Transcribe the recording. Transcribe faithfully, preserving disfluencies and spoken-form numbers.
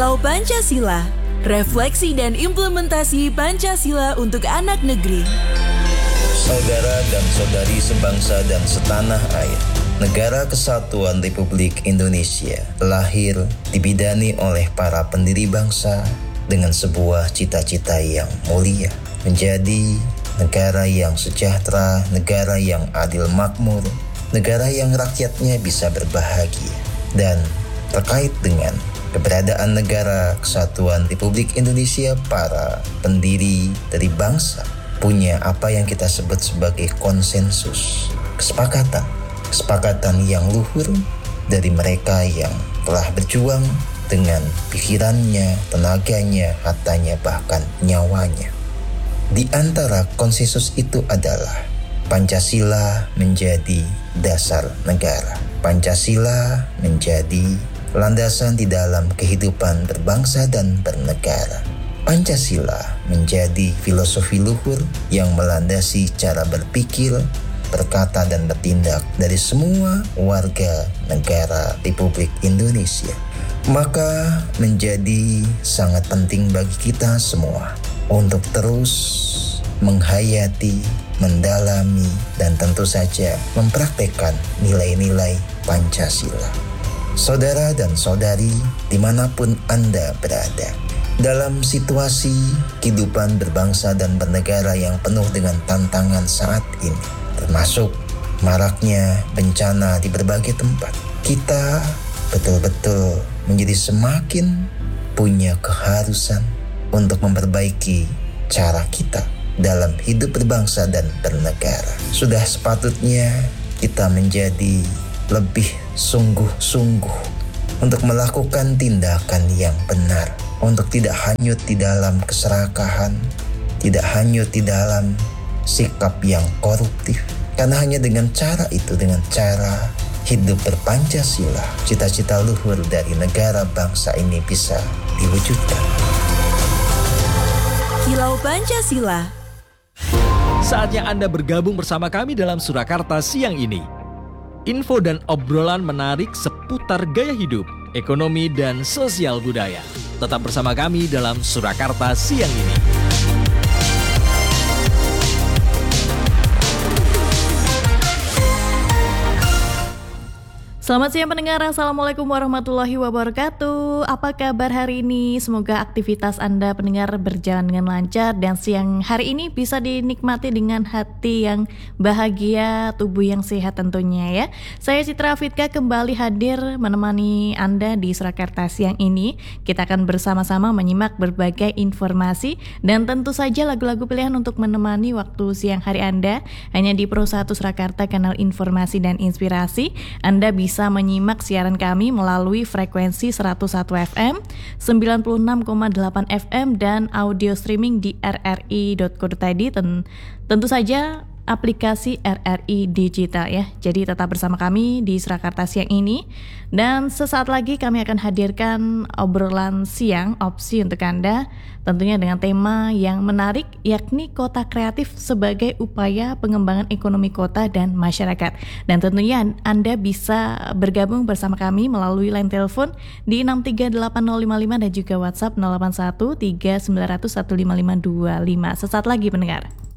Kilau Pancasila, refleksi dan implementasi Pancasila untuk anak negeri. Saudara dan saudari sebangsa dan setanah air, Negara Kesatuan Republik Indonesia lahir dibidani oleh para pendiri bangsa dengan sebuah cita-cita yang mulia, menjadi negara yang sejahtera, negara yang adil makmur, negara yang rakyatnya bisa berbahagia. Dan terkait dengan keberadaan Negara Kesatuan Republik Indonesia, para pendiri dari bangsa punya apa yang kita sebut sebagai konsensus, kesepakatan, kesepakatan yang luhur dari mereka yang telah berjuang dengan pikirannya, tenaganya, hartanya, bahkan nyawanya. Di antara konsensus itu adalah Pancasila menjadi dasar negara. Pancasila menjadi landasan di dalam kehidupan berbangsa dan bernegara. Pancasila menjadi filosofi luhur yang melandasi cara berpikir, berkata dan bertindak dari semua warga negara Republik Indonesia. Maka menjadi sangat penting bagi kita semua untuk terus menghayati, mendalami, dan tentu saja mempraktekkan nilai-nilai Pancasila. Saudara dan saudari dimanapun Anda berada, dalam situasi kehidupan berbangsa dan bernegara yang penuh dengan tantangan saat ini, termasuk maraknya bencana di berbagai tempat, kita betul-betul menjadi semakin punya keharusan untuk memperbaiki cara kita dalam hidup berbangsa dan bernegara. Sudah sepatutnya kita menjadi lebih sungguh-sungguh untuk melakukan tindakan yang benar, untuk tidak hanyut di dalam keserakahan, tidak hanyut di dalam sikap yang koruptif. Karena hanya dengan cara itu, dengan cara hidup berpancasila, cita-cita luhur dari negara bangsa ini bisa diwujudkan. Kilau Pancasila. Saatnya Anda bergabung bersama kami dalam Surakarta siang ini. Info dan obrolan menarik seputar gaya hidup, ekonomi, dan sosial budaya. Tetap bersama kami dalam Surakarta siang ini. Selamat siang pendengar, Assalamualaikum warahmatullahi wabarakatuh. Apa kabar hari ini? Semoga aktivitas Anda pendengar berjalan dengan lancar dan siang hari ini bisa dinikmati dengan hati yang bahagia, tubuh yang sehat tentunya ya. Saya Citra Fitka kembali hadir menemani Anda di Surakarta siang ini. Kita akan bersama-sama menyimak berbagai informasi dan tentu saja lagu-lagu pilihan untuk menemani waktu siang hari Anda. Hanya di Pro satu Surakarta, kanal informasi dan inspirasi. Anda bisa Bisa menyimak siaran kami melalui frekuensi seratus satu F M, sembilan puluh enam koma delapan F M, dan audio streaming di r r i dot co dot i d. Ten- tentu saja aplikasi R R I Digital ya. Jadi tetap bersama kami di Surakarta siang ini. Dan sesaat lagi kami akan hadirkan obrolan siang opsi untuk Anda, tentunya dengan tema yang menarik, yakni kota kreatif sebagai upaya pengembangan ekonomi kota dan masyarakat. Dan tentunya Anda bisa bergabung bersama kami melalui line telepon di enam tiga delapan nol lima lima dan juga WhatsApp nol delapan satu tiga sembilan nol nol satu lima lima dua lima. Sesaat lagi pendengar.